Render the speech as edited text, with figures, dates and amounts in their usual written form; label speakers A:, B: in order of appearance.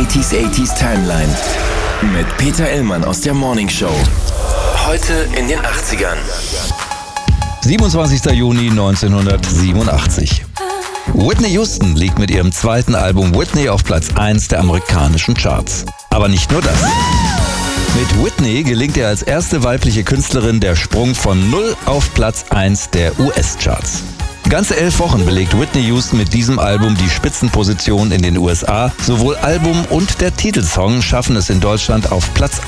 A: 80s Timeline mit Peter Illmann aus der Morning Show. Heute in den 80ern.
B: 27. Juni 1987. Whitney Houston liegt mit ihrem zweiten Album Whitney auf Platz 1 der amerikanischen Charts. Aber nicht nur das. Mit Whitney gelingt ihr als erste weibliche Künstlerin der Sprung von 0 auf Platz 1 der US-Charts. Ganze 11 Wochen belegt Whitney Houston mit diesem Album die Spitzenposition in den USA. Sowohl Album und der Titelsong schaffen es in Deutschland auf Platz